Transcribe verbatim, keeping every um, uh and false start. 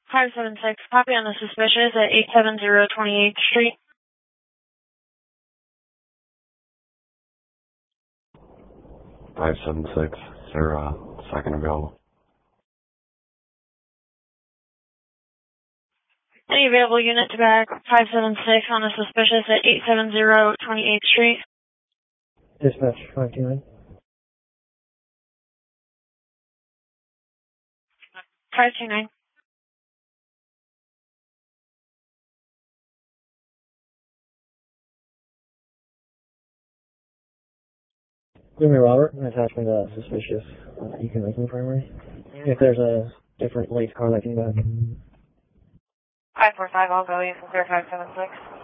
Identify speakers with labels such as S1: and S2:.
S1: five seven six, copy on the suspicious at eight seven zero twenty-eighth Street.
S2: five seven six, they're uh, second available.
S1: Any available unit to back five seven six on the suspicious at eight seven zero twenty-eighth Street.
S3: Dispatch five two nine.
S1: five two nine.
S3: Give me Robert, and attach me to suspicious. Uh, you can make me primary. If there's a different late car that came back.
S1: five four five, I'll go. You can clear five seven six.